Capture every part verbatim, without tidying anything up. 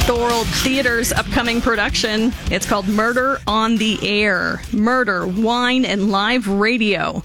Thorold Theatre's upcoming production. It's called Murder on the Air. Murder, Wine, and Live Radio.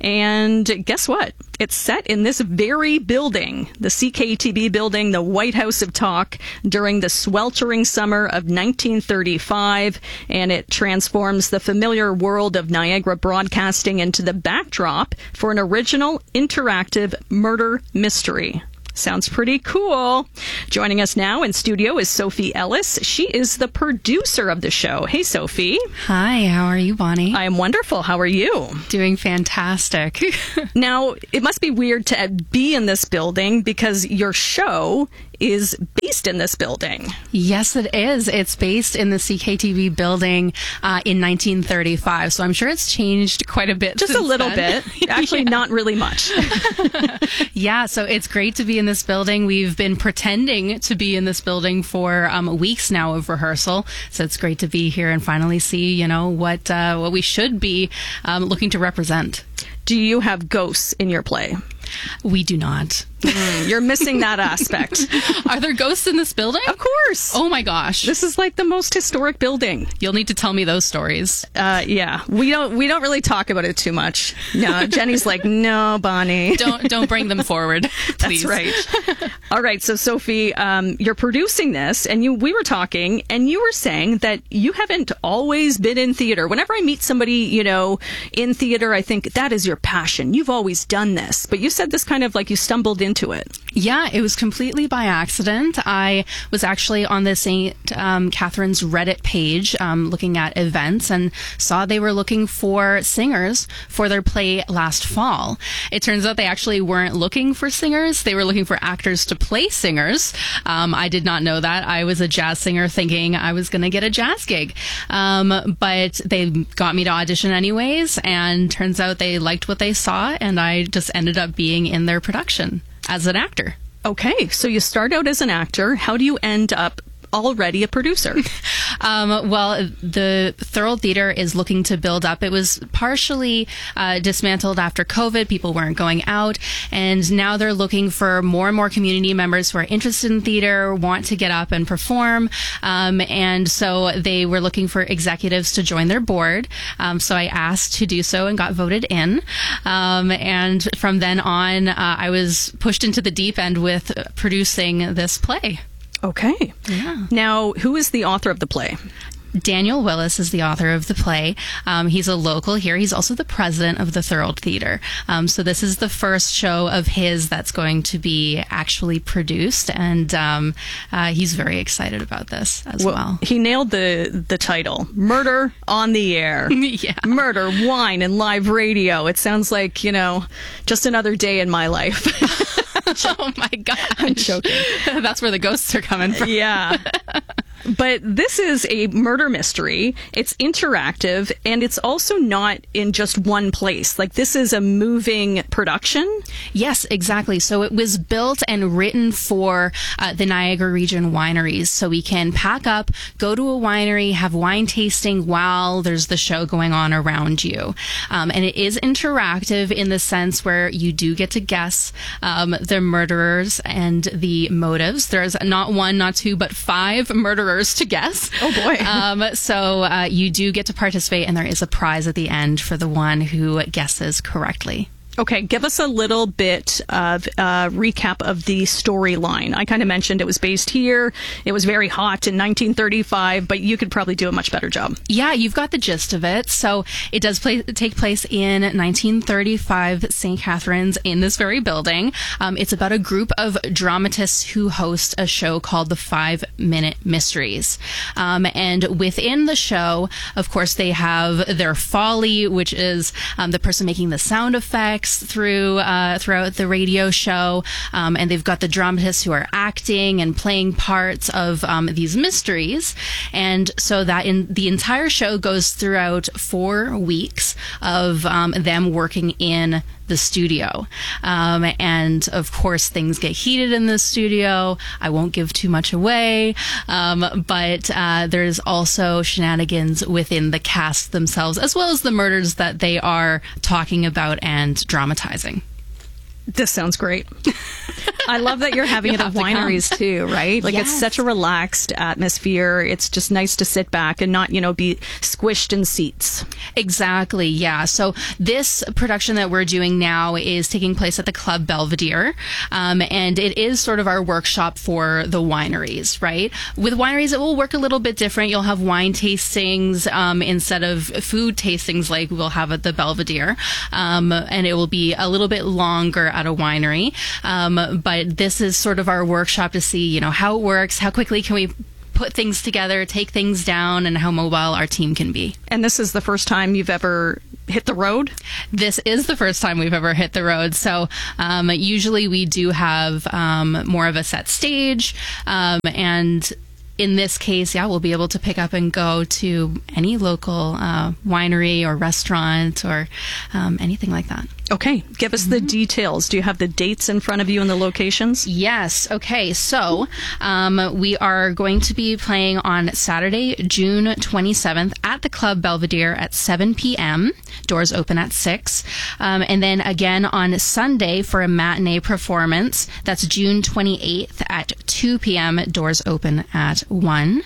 And guess what? It's set in this very building, the C K T B building, the White House of Talk, during the sweltering summer of nineteen thirty-five. And it transforms the familiar world of Niagara broadcasting into the backdrop for an original interactive murder mystery. Sounds pretty cool. Joining us now in studio is Sophie Ellis. She is the producer of the show. Hey, Sophie. Hi, how are you, Bonnie? I am wonderful. How are you? Doing fantastic. Now, it must be weird to be in this building because your show is based in this building. Yes, it is. It's based in the C K T V building uh, in nineteen thirty-five. So I'm sure it's changed quite a bit. Just a little then. bit. Actually, yeah. Not really much. Yeah, so it's great to be in this building. We've been pretending to be in this building for um, weeks now of rehearsal. So it's great to be here and finally see, you know, what uh, what we should be um, looking to represent. Do you have ghosts in your play? We do not. Mm, you're missing that aspect. Are there ghosts in this building? Of course. Oh my gosh. This is like the most historic building. You'll need to tell me those stories. Uh, yeah, we don't we don't really talk about it too much. No, Jenny's like, no, Bonnie. Don't don't bring them forward, please. That's right. All right, so Sophie, um, you're producing this, and you we were talking, and you were saying that you haven't always been in theater. Whenever I meet somebody, you know, in theater, I think that is your passion. You've always done this, but you said this kind of like you stumbled into it. Yeah, it was completely by accident. I was actually on the Saint Um, Catherine's Reddit page um, looking at events and saw they were looking for singers for their play last fall. It turns out they actually weren't looking for singers. They were looking for actors to play singers. Um, I did not know that. I was a jazz singer thinking I was going to get a jazz gig. Um, but they got me to audition anyways, and turns out they liked what they saw, and I just ended up being in their production as an actor. Okay, so you start out as an actor. How do you end up already a producer? um, well, the Thorold Theatre is looking to build up. It was partially uh, dismantled after COVID. People weren't going out. And now they're looking for more and more community members who are interested in theater, want to get up and perform. Um, and so they were looking for executives to join their board. Um, so I asked to do so and got voted in. Um, and from then on, uh, I was pushed into the deep end with producing this play. Okay. Yeah. Now, who is the author of the play? Daniel Willis is the author of the play. Um, he's a local here. He's also the president of the Thorold Theatre. Um, so this is the first show of his that's going to be actually produced, and um, uh, he's very excited about this as well. well. He nailed the the title, Murder on the Air. Yeah. Murder, Wine, and Live Radio. It sounds like, you know, just another day in my life. Oh my gosh. I'm joking. That's where the ghosts are coming from. Yeah. But this is a murder mystery. It's interactive, and it's also not in just one place. Like, this is a moving production? Yes, exactly. So it was built and written for uh, the Niagara region wineries. So we can pack up, go to a winery, have wine tasting while there's the show going on around you. Um, and it is interactive in the sense where you do get to guess um, the murderers and the motives. There's not one, not two, but five murderers to guess. Oh boy. Um, so uh, you do get to participate, and there is a prize at the end for the one who guesses correctly. Okay, give us a little bit of a recap of the storyline. I kind of mentioned it was based here. It was very hot in nineteen thirty-five, but you could probably do a much better job. Yeah, you've got the gist of it. So it does play, take place in nineteen thirty-five, Saint Catherine's, in this very building. Um, it's about a group of dramatists who host a show called the Five Minute Mysteries. Um, and within the show, of course, they have their folly, which is um, the person making the sound effects through uh, throughout the radio show, um, and they've got the dramatists who are acting and playing parts of um, these mysteries, and so that in the entire show goes throughout four weeks of um, them working in the studio. Um, and of course, things get heated in the studio. I won't give too much away, um, but uh, there's also shenanigans within the cast themselves, as well as the murders that they are talking about and dramatizing. This sounds great. I love that you're having it at wineries too, right? Like Yes. it's such a relaxed atmosphere. It's just nice to sit back and not, you know, be squished in seats. Exactly, yeah. So this production that we're doing now is taking place at the Club Belvedere, um, and it is sort of our workshop for the wineries, right? With wineries, it will work a little bit different. You'll have wine tastings um, instead of food tastings like we'll have at the Belvedere, um, and it will be a little bit longer at a winery. Um, but this is sort of our workshop to see, you know, how it works, how quickly can we put things together, take things down, and how mobile our team can be. And this is the first time you've ever hit the road? This is the first time we've ever hit the road. So um, usually we do have um, more of a set stage, um, and in this case, yeah, we'll be able to pick up and go to any local uh, winery or restaurant or um, anything like that. Okay, give us the details. Do you have the dates in front of you and the locations? Yes. Okay. So um, we are going to be playing on Saturday, June twenty-seventh at the Club Belvedere at seven p.m. Doors open at six. Um, and then again on Sunday for a matinee performance. That's June twenty-eighth at two p.m. Doors open at one.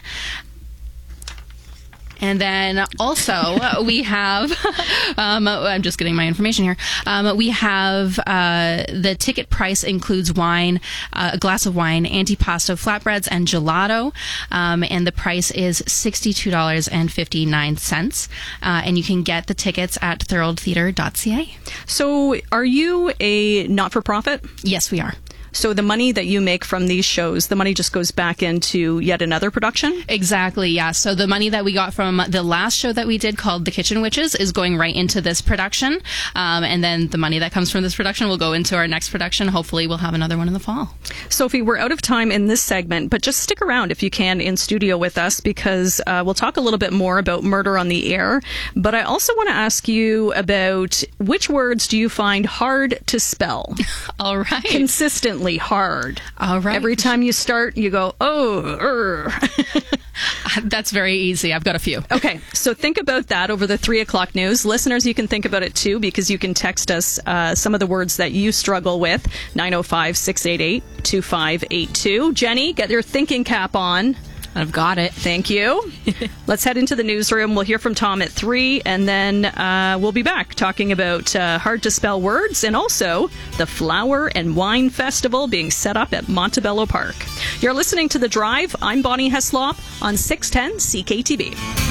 And then also we have, um, I'm just getting my information here. Um, we have uh, the ticket price includes wine, uh, a glass of wine, antipasto flatbreads, and gelato. Um, and the price is sixty-two dollars and fifty-nine cents. Uh, and you can get the tickets at thorold theatre dot c a. So are you a not-for-profit? Yes, we are. So the money that you make from these shows, the money just goes back into yet another production? Exactly, yeah. So the money that we got from the last show that we did called The Kitchen Witches is going right into this production. Um, and then the money that comes from this production will go into our next production. Hopefully we'll have another one in the fall. Sophie, we're out of time in this segment, but just stick around if you can in studio with us because uh, we'll talk a little bit more about Murder on the Air. But I also want to ask you about which words do you find hard to spell? All right. Consistently hard. All right. Every time you start, you go, oh, er. That's very easy. I've got a few. Okay, so think about that over the three o'clock news. Listeners, you can think about it too because you can text us uh, some of the words that you struggle with, nine oh five, six eight eight, two five eight two. Jenny, get your thinking cap on. I've got it. Thank you. Let's head into the newsroom. We'll hear from Tom at three, and then uh, we'll be back talking about uh, hard-to-spell words and also the Flower and Wine Festival being set up at Montebello Park. You're listening to The Drive. I'm Bonnie Heslop on six ten C K T V.